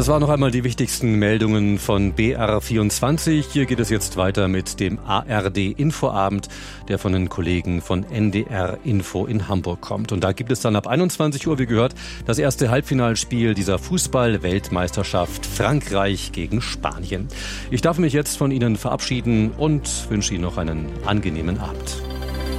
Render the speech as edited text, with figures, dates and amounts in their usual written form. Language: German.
Das waren noch einmal die wichtigsten Meldungen von BR24. Hier geht es jetzt weiter mit dem ARD-Infoabend, der von den Kollegen von NDR Info in Hamburg kommt. Und da gibt es dann ab 21 Uhr, wie gehört, das erste Halbfinalspiel dieser Fußball-Weltmeisterschaft Frankreich gegen Spanien. Ich darf mich jetzt von Ihnen verabschieden und wünsche Ihnen noch einen angenehmen Abend.